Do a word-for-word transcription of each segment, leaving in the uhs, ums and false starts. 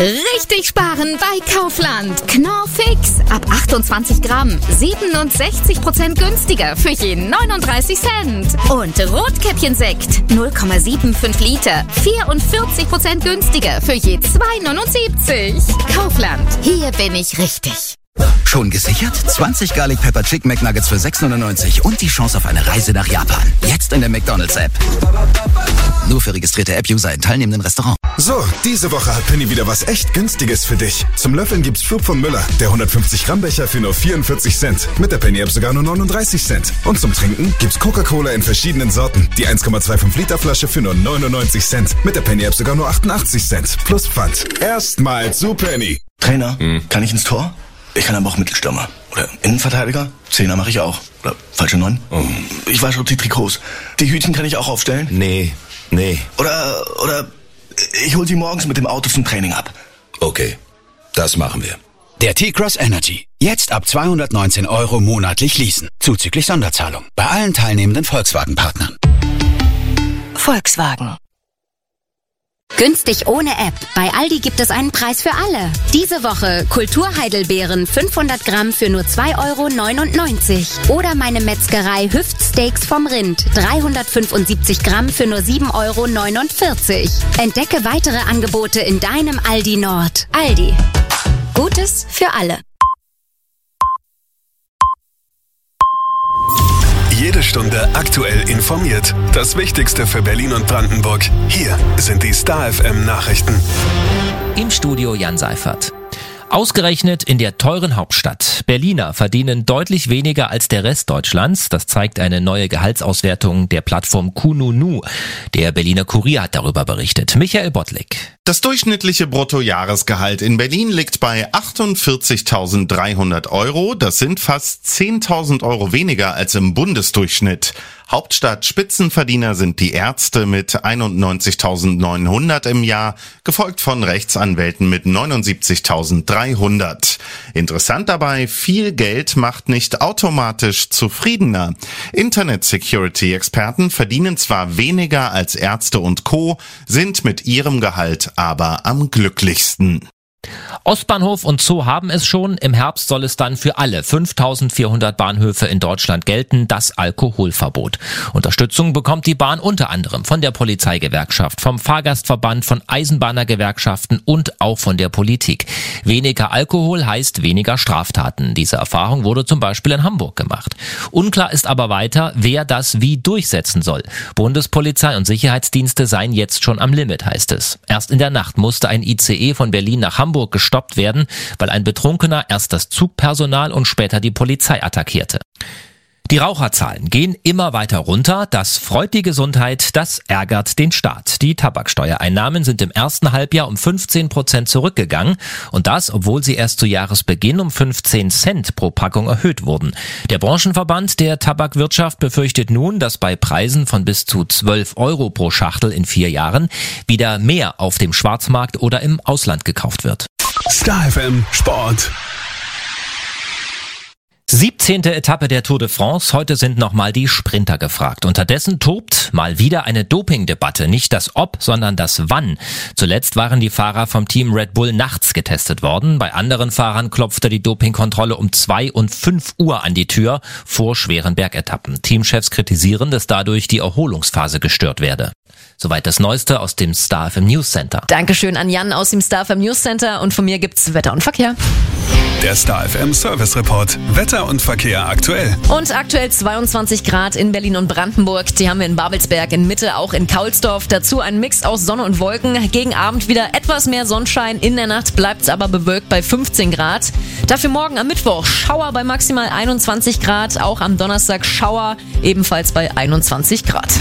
Richtig sparen bei Kaufland. Knorr Fix. Ab achtundzwanzig Gramm. siebenundsechzig Prozent günstiger für jeden neununddreißig Cent. Und Rotkäppchensekt. null Komma fünfundsiebzig Liter. vierundvierzig Prozent günstiger für je zwei neunundsiebzig. Kaufland. Hier bin ich richtig. Schon gesichert? zwanzig Garlic Pepper Chicken McNuggets für sechs neunundneunzig und die Chance auf eine Reise nach Japan. Jetzt in der McDonald's-App. Nur für registrierte App-User in teilnehmenden Restaurants. So, diese Woche hat Penny wieder was echt Günstiges für dich. Zum Löffeln gibt's Schub von Müller, der hundertfünfzig Gramm Becher für nur vierundvierzig Cent. Mit der Penny-App sogar nur neununddreißig Cent. Und zum Trinken gibt's Coca-Cola in verschiedenen Sorten. Die eins Komma fünfundzwanzig Liter Flasche für nur neunundneunzig Cent. Mit der Penny-App sogar nur achtundachtzig Cent. Plus Pfand. Erstmal zu Penny. Trainer, hm. kann ich ins Tor? Ich kann aber auch Mittelstürmer. Oder Innenverteidiger. Zehner mache ich auch. Oder falsche Neun. Oh. Ich wasche auch die Trikots. Die Hütchen kann ich auch aufstellen. Nee, nee. Oder, oder ich hol sie morgens mit dem Auto zum Training ab. Okay, das machen wir. Der T-Cross Energy. Jetzt ab zweihundertneunzehn Euro monatlich leasen. Zuzüglich Sonderzahlung. Bei allen teilnehmenden Volkswagen-Partnern. Volkswagen. Günstig ohne App. Bei Aldi gibt es einen Preis für alle. Diese Woche Kulturheidelbeeren fünfhundert Gramm für nur zwei Euro neunundneunzig. Oder meine Metzgerei Hüftsteaks vom Rind. dreihundertfünfundsiebzig Gramm für nur sieben Euro neunundvierzig. Entdecke weitere Angebote in deinem Aldi Nord. Aldi. Gutes für alle. Jede Stunde aktuell informiert. Das Wichtigste für Berlin und Brandenburg. Hier sind die Star F M Nachrichten. Im Studio Jan Seifert. Ausgerechnet in der teuren Hauptstadt. Berliner verdienen deutlich weniger als der Rest Deutschlands. Das zeigt eine neue Gehaltsauswertung der Plattform Kununu. Der Berliner Kurier hat darüber berichtet. Michael Bottlik. Das durchschnittliche Bruttojahresgehalt in Berlin liegt bei achtundvierzigtausenddreihundert Euro. Das sind fast zehntausend Euro weniger als im Bundesdurchschnitt. Hauptstadt-Spitzenverdiener sind die Ärzte mit einundneunzigtausendneunhundert im Jahr, gefolgt von Rechtsanwälten mit neunundsiebzigtausenddreihundert. Interessant dabei, viel Geld macht nicht automatisch zufriedener. Internet-Security-Experten verdienen zwar weniger als Ärzte und Co., sind mit ihrem Gehalt aber am glücklichsten. Ostbahnhof und Zoo haben es schon. Im Herbst soll es dann für alle fünftausendvierhundert Bahnhöfe in Deutschland gelten, das Alkoholverbot. Unterstützung bekommt die Bahn unter anderem von der Polizeigewerkschaft, vom Fahrgastverband, von Eisenbahnergewerkschaften und auch von der Politik. Weniger Alkohol heißt weniger Straftaten. Diese Erfahrung wurde zum Beispiel in Hamburg gemacht. Unklar ist aber weiter, wer das wie durchsetzen soll. Bundespolizei und Sicherheitsdienste seien jetzt schon am Limit, heißt es. Erst in der Nacht musste ein I C E von Berlin nach Hamburg gestoppt werden, weil ein Betrunkener erst das Zugpersonal und später die Polizei attackierte. Die Raucherzahlen gehen immer weiter runter. Das freut die Gesundheit, das ärgert den Staat. Die Tabaksteuereinnahmen sind im ersten Halbjahr um fünfzehn Prozent zurückgegangen. Und das, obwohl sie erst zu Jahresbeginn um fünfzehn Cent pro Packung erhöht wurden. Der Branchenverband der Tabakwirtschaft befürchtet nun, dass bei Preisen von bis zu zwölf Euro pro Schachtel in vier Jahren wieder mehr auf dem Schwarzmarkt oder im Ausland gekauft wird. Star F M Sport. siebzehnte Etappe der Tour de France. Heute sind nochmal die Sprinter gefragt. Unterdessen tobt mal wieder eine Dopingdebatte. Nicht das Ob, sondern das Wann. Zuletzt waren die Fahrer vom Team Red Bull nachts getestet worden. Bei anderen Fahrern klopfte die Dopingkontrolle um zwei und fünf Uhr an die Tür vor schweren Bergetappen. Teamchefs kritisieren, dass dadurch die Erholungsphase gestört werde. Soweit das Neueste aus dem Star F M News Center. Dankeschön an Jan aus dem Star F M News Center und von mir gibt's Wetter und Verkehr. Der Star F M Service Report. Wetter und Verkehr aktuell. Und aktuell zweiundzwanzig Grad in Berlin und Brandenburg. Die haben wir in Babelsberg, in Mitte, auch in Kaulsdorf. Dazu ein Mix aus Sonne und Wolken. Gegen Abend wieder etwas mehr Sonnenschein. In der Nacht bleibt's aber bewölkt bei fünfzehn Grad. Dafür morgen am Mittwoch Schauer bei maximal einundzwanzig Grad. Auch am Donnerstag Schauer, ebenfalls bei einundzwanzig Grad.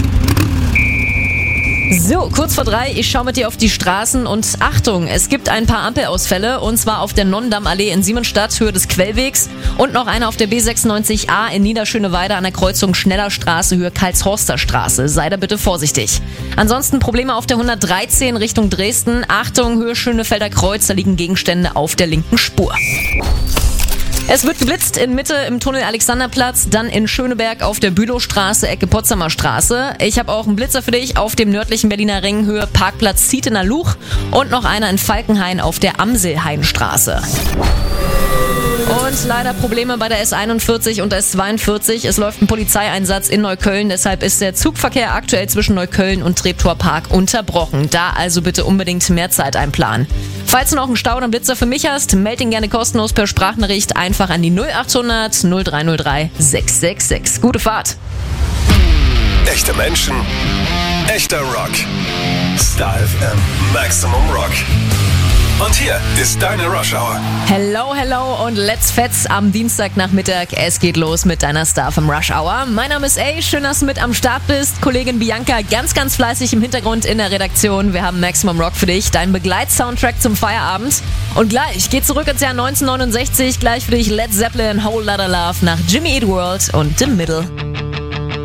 So, kurz vor drei, ich schaue mit dir auf die Straßen und Achtung, es gibt ein paar Ampelausfälle und zwar auf der Nonnendammallee in Siemensstadt, Höhe des Quellwegs und noch eine auf der B sechsundneunzig A in Niederschöneweide an der Kreuzung Schnellerstraße, Höhe Karlshorster Straße. Sei da bitte vorsichtig. Ansonsten Probleme auf der hundertdreizehn Richtung Dresden. Achtung, Höhe Schönefelder Kreuz, da liegen Gegenstände auf der linken Spur. Es wird geblitzt in Mitte im Tunnel Alexanderplatz, dann in Schöneberg auf der Bülowstraße, Ecke Potsdamer Straße. Ich habe auch einen Blitzer für dich auf dem nördlichen Berliner Ring, Höhe Parkplatz Zietener Luch und noch einer in Falkenhain auf der Amselhainstraße. Und leider Probleme bei der S einundvierzig und S zweiundvierzig. Es läuft ein Polizeieinsatz in Neukölln, deshalb ist der Zugverkehr aktuell zwischen Neukölln und Treptower Park unterbrochen. Da also bitte unbedingt mehr Zeit einplanen. Falls du noch einen Stau oder einen Blitzer für mich hast, melde ihn gerne kostenlos per Sprachnachricht einfach an die null achthundert null drei null drei sechs sechs sechs. Gute Fahrt! Echte Menschen, echter Rock. Star F M Maximum Rock. Und hier ist deine Rush Hour. Hello, hello und let's fetz am Dienstagnachmittag. Es geht los mit deiner Star F M Rush Hour. Mein Name ist A, schön, dass du mit am Start bist. Kollegin Bianca ganz, ganz fleißig im Hintergrund in der Redaktion. Wir haben Maximum Rock für dich, dein Begleitsoundtrack zum Feierabend. Und gleich geht zurück ins Jahr neunzehnhundertneunundsechzig. Gleich für dich Led Zeppelin, Whole Lotta Love nach Jimmy Eat World und The Middle.